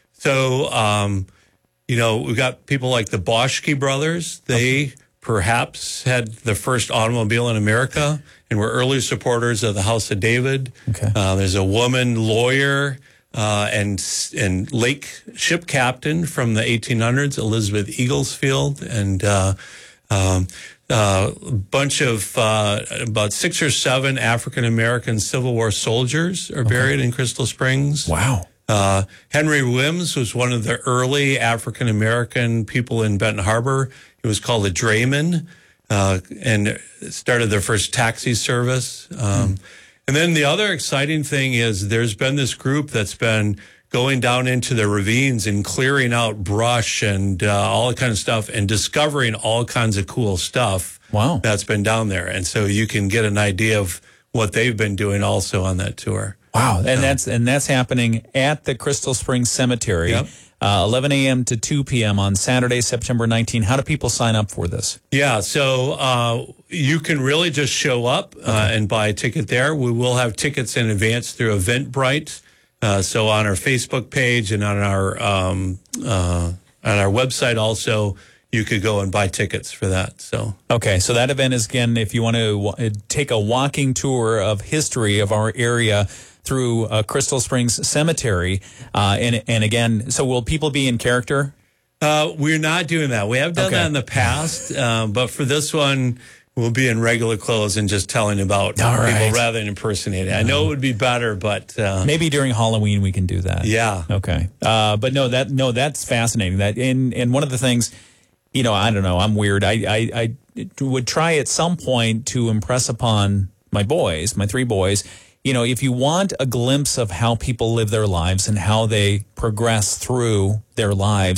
so, um, you know, we've got people like the Boschke brothers. They perhaps had the first automobile in America and were early supporters of the House of David. Okay. Uh, there's a woman lawyer uh, and and lake ship captain from the eighteen hundreds, Elizabeth Eaglesfield, and uh, um, uh, a bunch of uh, about six or seven African American Civil War soldiers are buried in Crystal Springs. Wow. Uh, Henry Wims was one of the early African American people in Benton Harbor. He was called a drayman uh, and started their first taxi service. Um, mm. And then the other exciting thing is there's been this group that's been going down into the ravines and clearing out brush and uh, all that kind of stuff and discovering all kinds of cool stuff. Wow. That's been down there. And so you can get an idea of what they've been doing also on that tour. Wow, and that's and that's happening at the Crystal Springs Cemetery, Yep. uh, eleven a.m. to two p.m. on Saturday, September nineteenth. How do people sign up for this? Yeah, so uh, you can really just show up uh, and buy a ticket there. We will have tickets in advance through Eventbrite. Uh, so on our Facebook page and on our um, uh, on our website also, you could go and buy tickets for that. So Okay, so that event is, again, if you want to w- take a walking tour of history of our area through uh, Crystal Springs Cemetery. Uh, and, and again, so will people be in character? uh, we're not doing that. We have done Okay. that in the past, um, but for this one, we'll be in regular clothes and just telling about All people right. rather than impersonating. I know it would be better, but uh, Maybe during Halloween we can do that. yeah. Okay. Uh, but no, that no, that's fascinating. That and and one of the things, you know, I don't know, I'm weird. I, I I would try at some point to impress upon my boys, my three boys, you know, if you want a glimpse of how people live their lives and how they progress through their lives,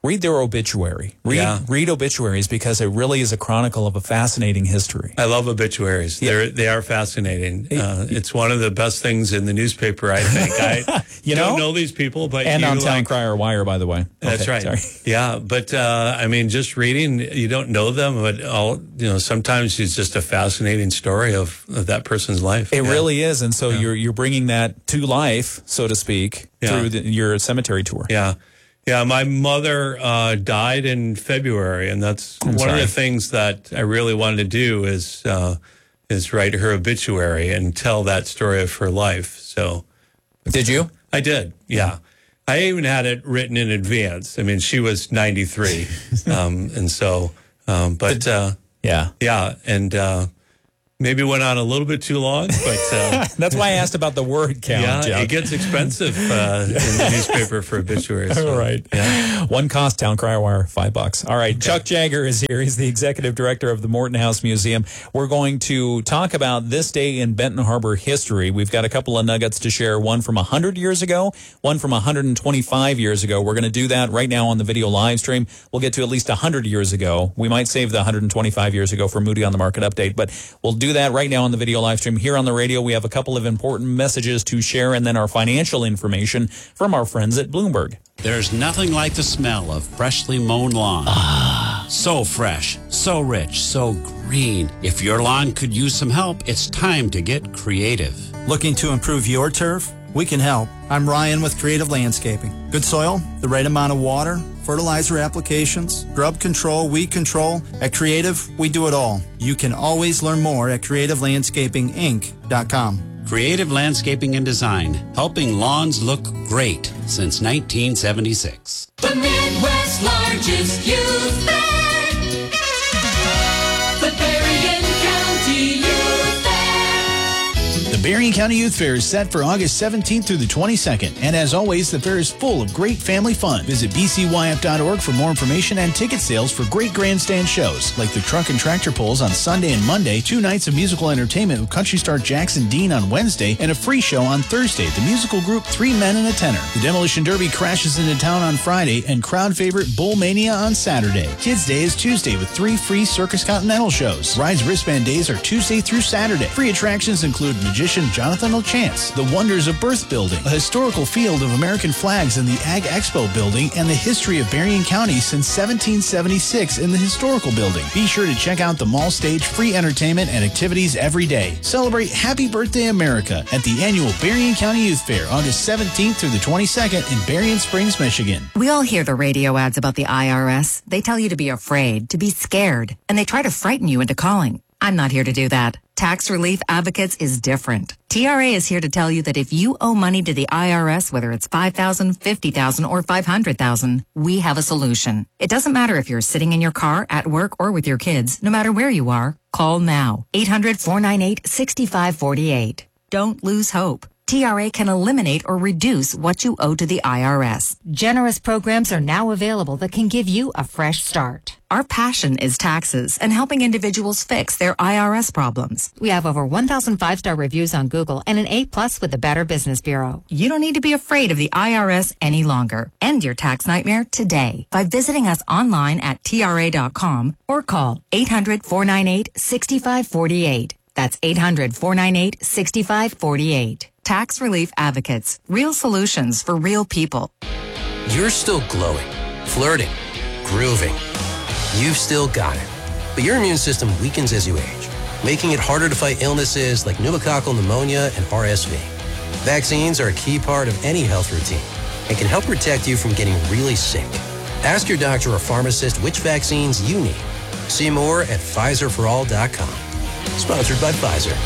read their obituary. Read, Yeah. read obituaries because it really is a chronicle of a fascinating history. I love obituaries. Yeah. They're they are fascinating. Uh, it's one of the best things in the newspaper, I think. I You don't know? know these people, but And you on Town like, Crier Wire, by the way. That's Okay, right. sorry. Yeah, but uh, I mean, just reading, you don't know them, but all you know, sometimes it's just a fascinating story of, of that person's life. It Yeah. really is, and so you're you're bringing that to life, so to speak, Yeah. through the, your cemetery tour. Yeah. Yeah, my mother uh, died in February, and that's I'm one sorry. of the things that I really wanted to do is uh, is write her obituary and tell that story of her life. So, did you? I did. Yeah, I even had it written in advance. I mean, she was ninety-three, um, and so, um, but uh, yeah, yeah, and uh, maybe went on a little bit too long, but uh, That's why I asked about the word count. yeah, Jeff. it gets expensive uh, in the newspaper for obituaries. So, All right. Yeah. One cost, Town Crier Wire, five bucks. All right. Chuck Jagger is here. He's the executive director of the Morton House Museum. We're going to talk about this day in Benton Harbor history. We've got a couple of nuggets to share, one from one hundred years ago, one from one hundred twenty-five years ago. We're going to do that right now on the video live stream. We'll get to at least one hundred years ago. We might save the one hundred twenty-five years ago for Moody on the Market update, but we'll do that right now on the video live stream. Here on the radio, we have a couple of important messages to share, and then our financial information from our friends at Bloomberg. There's nothing like the smell of freshly mown lawn. Ah. So fresh, so rich, so green. If your lawn could use some help, it's time to get creative. Looking to improve your turf? We can help. I'm Ryan with Creative Landscaping. Good soil, the right amount of water, fertilizer applications, grub control, weed control. At Creative, we do it all. You can always learn more at creative landscaping inc dot com. Creative Landscaping and Design, helping lawns look great since nineteen seventy-six. The Midwest's largest youth fair. The Berrien County Youth Fair. The Berrien County Youth Fair is set for August seventeenth through the twenty-second. And as always, the fair is full of great family fun. Visit b c y f dot org for more information and ticket sales for great grandstand shows, like the truck and tractor pulls on Sunday and Monday, two nights of musical entertainment with country star Jackson Dean on Wednesday, and a free show on Thursday, the musical group Three Men and a Tenor. The Demolition Derby crashes into town on Friday, and crowd favorite Bull Mania on Saturday. Kids Day is Tuesday with three free Circus Continental shows. Rides wristband days are Tuesday through Saturday. Free attractions include magician Jonathan O'Chance, the Wonders of Birth Building, a historical field of American flags in the Ag Expo building, and the history of Berrien County since seventeen seventy-six in the historical building. Be sure to check out the mall stage, free entertainment and activities every day. Celebrate Happy Birthday America at the annual Berrien County Youth Fair, August seventeenth through the twenty-second in Berrien Springs, Michigan. We all hear the radio ads about the I R S. They tell you to be afraid, to be scared, and they try to frighten you into calling. I'm not here to do that. Tax Relief Advocates is different. T R A is here to tell you that if you owe money to the I R S, whether it's five thousand dollars, fifty thousand dollars, or five hundred thousand dollars, we have a solution. It doesn't matter if you're sitting in your car, at work, or with your kids. No matter where you are, call now. eight hundred, four nine eight, six five four eight. Don't lose hope. T R A can eliminate or reduce what you owe to the I R S. Generous programs are now available that can give you a fresh start. Our passion is taxes and helping individuals fix their I R S problems. We have over one thousand five-star reviews on Google and an A-plus with the Better Business Bureau. You don't need to be afraid of the I R S any longer. End your tax nightmare today by visiting us online at T R A dot com or call eight hundred, four nine eight, six five four eight. That's eight hundred, four nine eight, six five four eight. Tax Relief Advocates. Real solutions for real people. You're still glowing, flirting, grooving. You've still got it. But your immune system weakens as you age, making it harder to fight illnesses like pneumococcal pneumonia and R S V. Vaccines are a key part of any health routine and can help protect you from getting really sick. Ask your doctor or pharmacist which vaccines you need. See more at Pfizer for all dot com. Sponsored by Pfizer.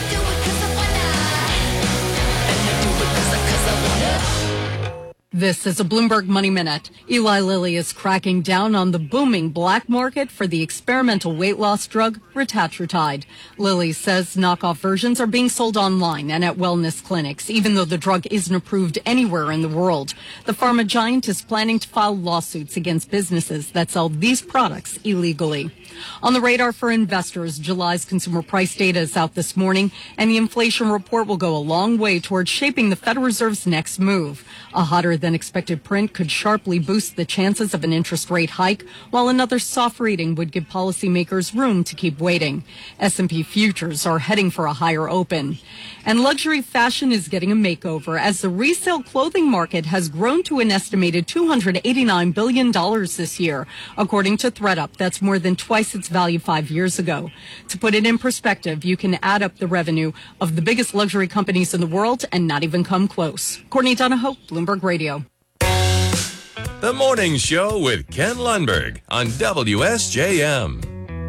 This is a Bloomberg Money Minute. Eli Lilly is cracking down on the booming black market for the experimental weight loss drug retatrutide. Lilly says knockoff versions are being sold online and at wellness clinics, even though the drug isn't approved anywhere in the world. The pharma giant is planning to file lawsuits against businesses that sell these products illegally. On the radar for investors, July's consumer price data is out this morning, and the inflation report will go a long way towards shaping the Federal Reserve's next move. A hotter than expected print could sharply boost the chances of an interest rate hike, while another soft reading would give policymakers room to keep waiting. S and P futures are heading for a higher open. And luxury fashion is getting a makeover as the resale clothing market has grown to an estimated two hundred eighty-nine billion dollars this year. According to ThreadUp, that's more than twice its value five years ago. To put it in perspective, you can add up the revenue of the biggest luxury companies in the world and not even come close. Courtney Donahoe, Bloomberg Radio. The Morning Show with Ken Lundberg on W S J M.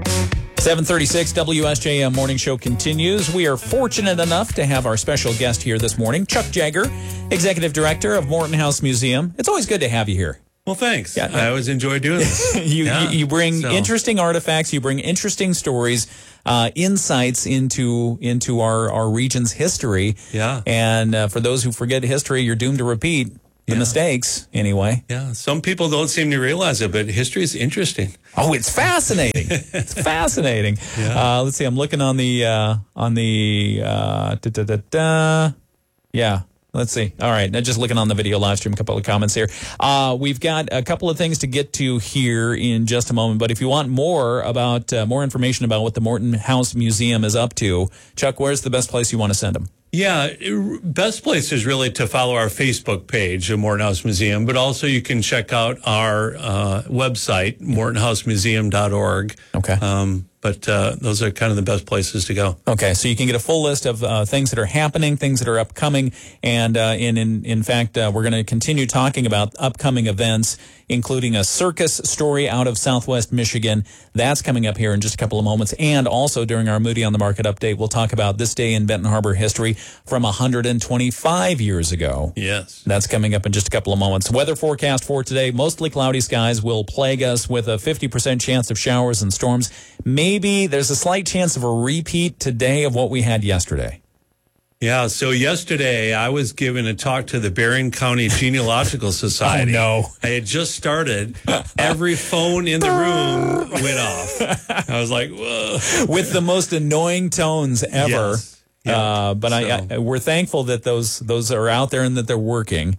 seven thirty-six W S J M Morning Show continues. We are fortunate enough to have our special guest here this morning, Chuck Jagger, Executive Director of Morton House Museum. It's always good to have you here. Well, thanks. Yeah, I always enjoy doing this. you, yeah, you you bring so. interesting artifacts. You bring interesting stories, uh, insights into into our, our region's history. Yeah. And uh, for those who forget history, you're doomed to repeat the yeah. mistakes anyway. Yeah. Some people don't seem to realize it, but history is interesting. Oh, it's fascinating. It's fascinating. Yeah. Uh, let's see. I'm looking on the uh, on the uh, da, da, da, da. yeah. Let's see. All right. Now just looking on the video live stream, a couple of comments here. Uh, we've got a couple of things to get to here in just a moment. But if you want more about uh, more information about what the Morton House Museum is up to, Chuck, where's the best place you want to send them? Yeah, best place is really to follow our Facebook page, the Morton House Museum, but also you can check out our uh, website, morton house museum dot org. Okay. Um, but uh, those are kind of the best places to go. Okay, so you can get a full list of uh, things that are happening, things that are upcoming, and uh, in, in in fact, uh, we're going to continue talking about upcoming events, including a circus story out of Southwest Michigan. That's coming up here in just a couple of moments. And also during our Moody on the Market update, we'll talk about this day in Benton Harbor history from one hundred twenty-five years ago. Yes. That's coming up in just a couple of moments. Weather forecast for today, mostly cloudy skies will plague us with a fifty percent chance of showers and storms. Maybe there's a slight chance of a repeat today of what we had yesterday. Yeah, so yesterday I was giving a talk to the Bering County Genealogical Society. Oh, no. I had just started. Every phone in the room went off. I was like, whoa. With the most annoying tones ever. Yes. Yeah. Uh, but so. I, I, we're thankful that those those are out there and that they're working.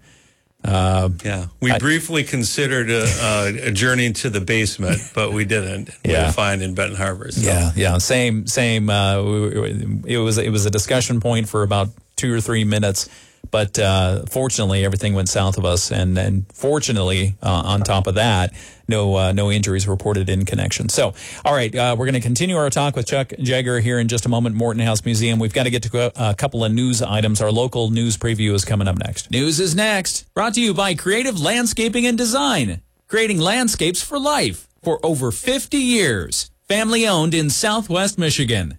Uh, yeah, we I, briefly considered a, a, a journey to the basement, but we didn't. We Yeah. were fine in Benton Harbor. So. Yeah, yeah, same, same. Uh, it was it was a discussion point for about two or three minutes, but uh, fortunately, everything went south of us, and and fortunately, uh, on top of that, no uh, no injuries reported in connection. So, all right, uh, we're going to continue our talk with Chuck Jagger here in just a moment. Morton House Museum. We've got to get to a, a couple of news items. Our local news preview is coming up next. News is next. Brought to you by Creative Landscaping and Design, creating landscapes for life for over fifty years. Family owned in Southwest Michigan.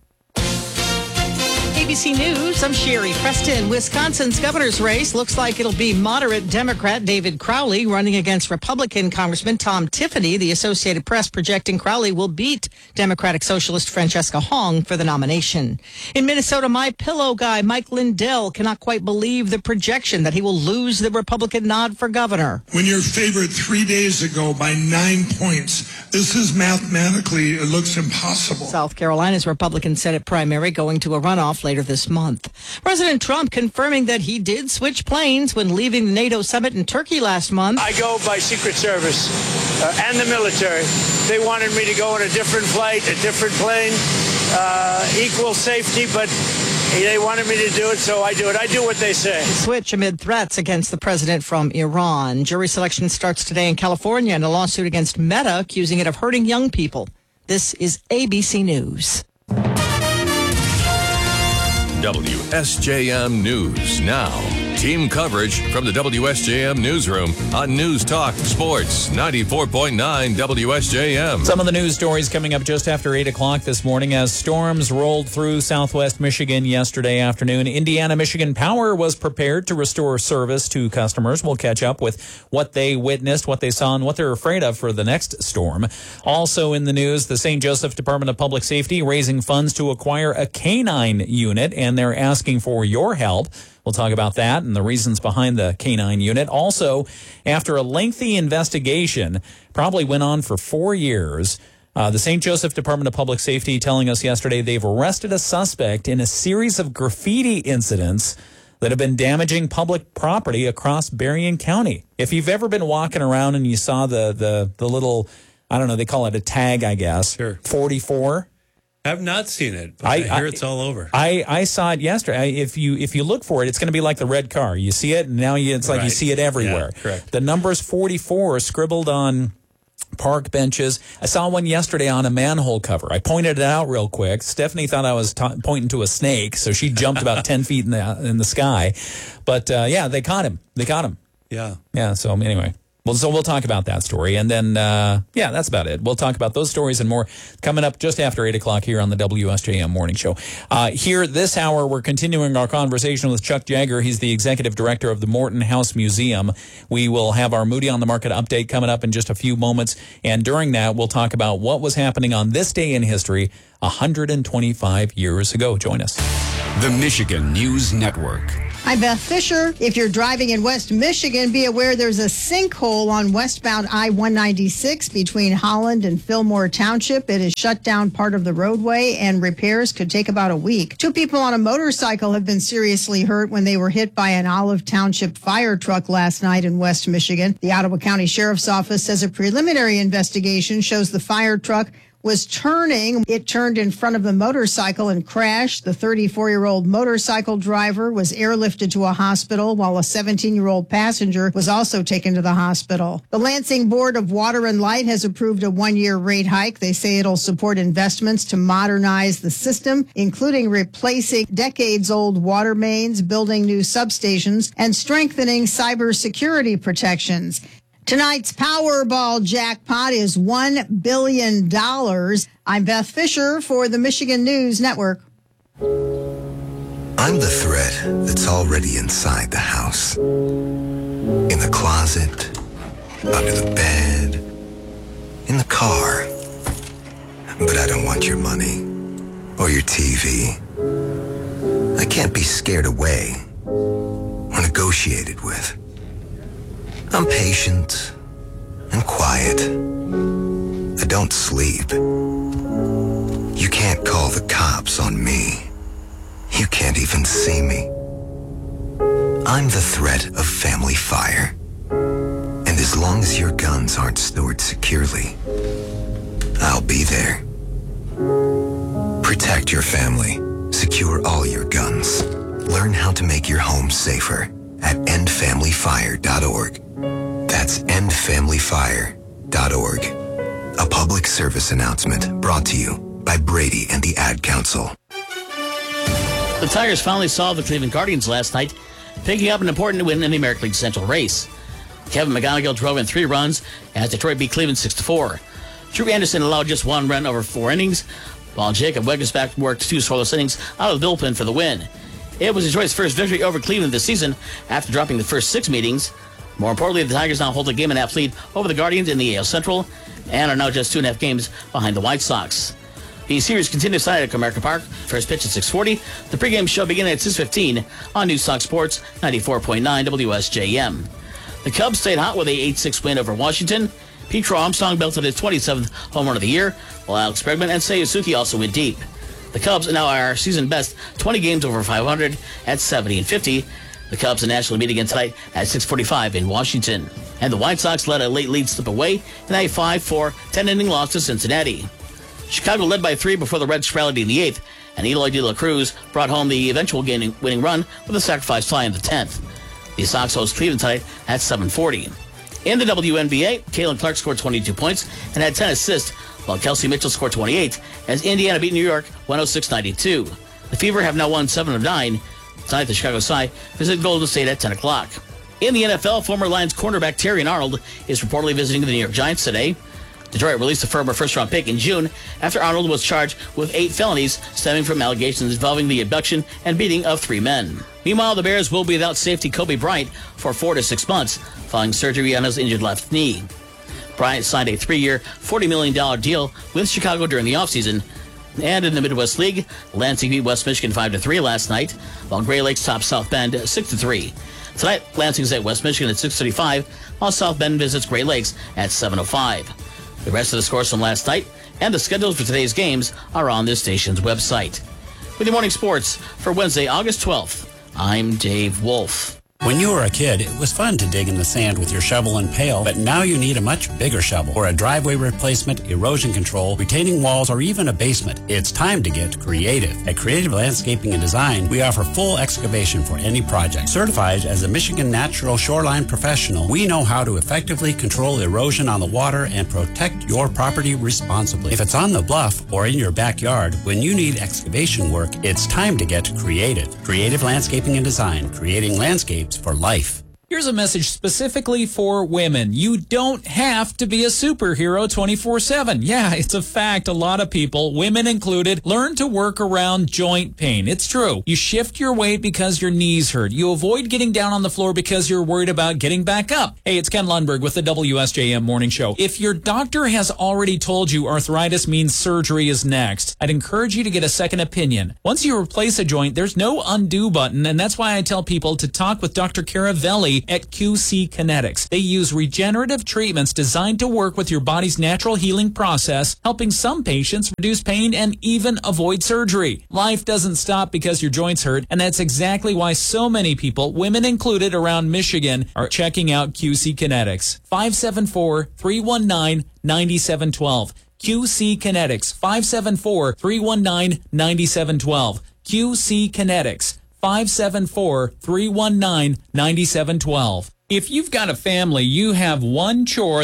A B C News, I'm Sherry Preston. Wisconsin's governor's race looks like it'll be moderate Democrat David Crowley running against Republican Congressman Tom Tiffany. The Associated Press projecting Crowley will beat Democratic Socialist Francesca Hong for the nomination. In Minnesota, My Pillow guy Mike Lindell cannot quite believe the projection that he will lose the Republican nod for governor. When you're favored three days ago by nine points, this is mathematically, it looks impossible. South Carolina's Republican Senate primary going to a runoff later this month. President Trump confirming that he did switch planes when leaving the NATO summit in Turkey last month. I go by Secret Service uh, and the military. They wanted me to go on a different flight, a different plane, uh, equal safety, but they wanted me to do it, so I do it. I do what they say. Switch amid threats against the president from Iran. Jury selection starts today in California in a lawsuit against Meta, accusing it of hurting young people. This is A B C News. W S J M News Now. Team coverage from the W S J M Newsroom on News Talk Sports ninety-four point nine W S J M. Some of the news stories coming up just after eight o'clock this morning as storms rolled through Southwest Michigan yesterday afternoon. Indiana Michigan Power was prepared to restore service to customers. We'll catch up with what they witnessed, what they saw, and what they're afraid of for the next storm. Also in the news, the Saint Joseph Department of Public Safety raising funds to acquire a canine unit, and they're asking for your help. We'll talk about that and the reasons behind the canine unit. Also, after a lengthy investigation, probably went on for four years, uh, the Saint Joseph Department of Public Safety telling us yesterday they've arrested a suspect in a series of graffiti incidents that have been damaging public property across Berrien County. If you've ever been walking around and you saw the the the little, I don't know, they call it a tag, I guess, Sure. forty-four. I've not seen it, but I, I hear it's all over. I, I saw it yesterday. I, if you if you look for it, it's going to be like the red car. You see it, and now you, it's like Right. you see it everywhere. Yeah, correct. The number's forty-four scribbled on park benches. I saw one yesterday on a manhole cover. I pointed it out real quick. Stephanie thought I was t- pointing to a snake, so she jumped about ten feet in the in the sky. But uh, yeah, they caught him. They caught him. Yeah. Yeah. So anyway. Well, so we'll talk about that story. And then, uh, yeah, that's about it. We'll talk about those stories and more coming up just after eight o'clock here on the W S J M Morning Show. Uh, here this hour, we're continuing our conversation with Chuck Jagger. He's the executive director of the Morton House Museum. We will have our Moody on the Market update coming up in just a few moments. And during that, we'll talk about what was happening on this day in history one hundred twenty-five years ago. Join us. The Michigan News Network. I'm Beth Fisher. If you're driving in West Michigan, be aware there's a sinkhole on westbound I one ninety-six between Holland and Fillmore Township. It has shut down part of the roadway, and repairs could take about a week. Two people on a motorcycle have been seriously hurt when they were hit by an Olive Township fire truck last night in West Michigan. The Ottawa County Sheriff's Office says a preliminary investigation shows the fire truck was turning. It turned in front of the motorcycle and crashed. The thirty-four-year-old motorcycle driver was airlifted to a hospital, while a seventeen-year-old passenger was also taken to the hospital. The Lansing Board of Water and Light has approved a one-year rate hike. They say it'll support investments to modernize the system, including replacing decades-old water mains, building new substations, and strengthening cybersecurity protections. Tonight's Powerball jackpot is one billion dollars. I'm Beth Fisher for the Michigan News Network. I'm the threat that's already inside the house. In the closet, under the bed, in the car. But I don't want your money or your T V. I can't be scared away or negotiated with. I'm patient and quiet. I don't sleep. You can't call the cops on me. You can't even see me. I'm the threat of family fire. And as long as your guns aren't stored securely, I'll be there. Protect your family. Secure all your guns. Learn how to make your home safer at end family fire dot org. That's end family fire dot org. A public service announcement brought to you by Brady and the Ad Council. The Tigers finally solved the Cleveland Guardians last night, picking up an important win in the American League Central race. Kevin McGonigal drove in three runs as Detroit beat Cleveland six to four. Drew Anderson allowed just one run over four innings, while Jacob Wegersbach worked two scoreless innings out of the bullpen for the win. It was Detroit's first victory over Cleveland this season after dropping the first six meetings. More importantly, the Tigers now hold a game and a half lead over the Guardians in the A L Central and are now just two and a half games behind the White Sox. The series continues tonight at Comerica Park. First pitch at six forty. The pregame show beginning at six fifteen on News Talk Sports ninety-four point nine W S J M. The Cubs stayed hot with a eight six win over Washington. Petro Armstrong belted his twenty-seventh home run of the year, while Alex Bregman and Seiya Suzuki also went deep. The Cubs now are season best twenty games over five hundred at seventy and fifty. The Cubs and Nationals meet again tonight at six forty-five in Washington. And the White Sox let a late lead slip away in a five four ten-inning loss to Cincinnati. Chicago led by three before the Reds rallied in the eighth, and Eloy De La Cruz brought home the eventual winning winning with a sacrifice fly in the tenth. The Sox host Cleveland tonight at seven forty. In the W N B A, Kalen Clark scored twenty-two points and had ten assists, while Kelsey Mitchell scored twenty-eight as Indiana beat New York one oh six ninety-two. The Fever have now won seven of nine. Tonight, the Chicago Sky visit Golden State at ten o'clock. In the N F L, former Lions cornerback Terrion Arnold is reportedly visiting the New York Giants today. Detroit released a former first-round pick in June after Arnold was charged with eight felonies stemming from allegations involving the abduction and beating of three men. Meanwhile, the Bears will be without safety Kobe Bryant for four to six months following surgery on his injured left knee. Bryant signed a three-year, forty million dollars deal with Chicago during the offseason. And in the Midwest League, Lansing beat West Michigan five to three last night, while Gray Lakes topped South Bend six to three. Tonight, Lansing's at West Michigan at six thirty-five, while South Bend visits Gray Lakes at seven oh five. The rest of the scores from last night and the schedules for today's games are on this station's website. With your morning sports for Wednesday, August twelfth, I'm Dave Wolf. When you were a kid, it was fun to dig in the sand with your shovel and pail, but now you need a much bigger shovel or a driveway replacement, erosion control, retaining walls, or even a basement. It's time to get creative. At Creative Landscaping and Design, we offer full excavation for any project. Certified as a Michigan Natural Shoreline Professional, we know how to effectively control erosion on the water and protect your property responsibly. If it's on the bluff or in your backyard, when you need excavation work, it's time to get creative. Creative Landscaping and Design, creating landscapes for life. Here's a message specifically for women. You don't have to be a superhero twenty-four seven. Yeah, it's a fact. A lot of people, women included, learn to work around joint pain. It's true. You shift your weight because your knees hurt. You avoid getting down on the floor because you're worried about getting back up. Hey, it's Ken Lundberg with the W S J M Morning Show. If your doctor has already told you arthritis means surgery is next, I'd encourage you to get a second opinion. Once you replace a joint, there's no undo button, and that's why I tell people to talk with Doctor Caravelli at Q C Kinetics. They use regenerative treatments designed to work with your body's natural healing process, helping some patients reduce pain and even avoid surgery. Life doesn't stop because your joints hurt, and that's exactly why so many people, women included around Michigan, are checking out Q C Kinetics. five seven four, three one nine, nine seven one two. Q C Kinetics, five seven four, three one nine, nine seven one two. Q C Kinetics, five seven four, three one nine, nine seven one two. If you've got a family, you have one chore